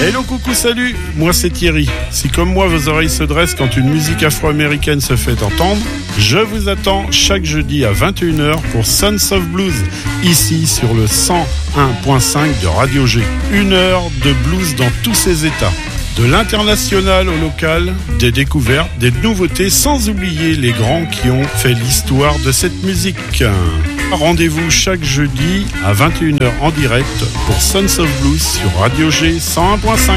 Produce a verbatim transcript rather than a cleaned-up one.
Hello, coucou, salut, moi c'est Thierry. Si comme moi vos oreilles se dressent quand une musique afro-américaine se fait entendre, je vous attends chaque jeudi à vingt et une heures pour Sons of Blues, ici sur le cent un virgule cinq de Radio G. Une heure de blues dans tous ses états. De l'international au local, des découvertes, des nouveautés, sans oublier les grands qui ont fait l'histoire de cette musique. Rendez-vous chaque jeudi à vingt et une heures en direct pour Sons of Blues sur Radio G cent un virgule cinq.